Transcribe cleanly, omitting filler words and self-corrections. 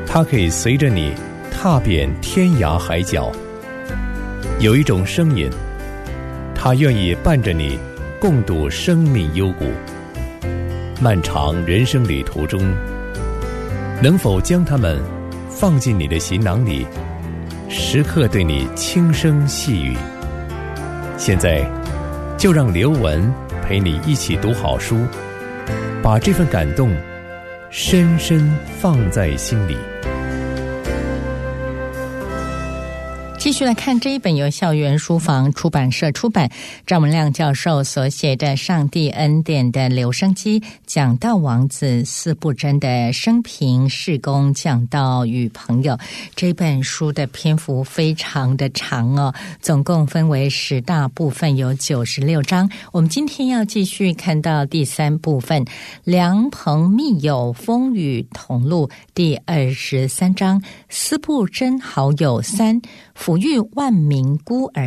他可以随着你踏遍天涯海角。有一种声音，他愿意伴着你共度生命幽谷。漫长人生旅途中，能否将它们放进你的行囊里，时刻对你轻声细语？现在就让刘文陪你一起读好书，把这份感动深深放在心里。 继续来看这一本由校园书房出版社出版，张文亮教授所写的《上帝恩典的留声机》，讲道王子司布真的生平、事工、讲道与朋友。这本书的篇幅非常的长哦，总共分为10大部分，有96章。我们今天要继续看到第3部分，良朋密友，风雨同路，第23章，司布真好友3，抚育万民孤儿。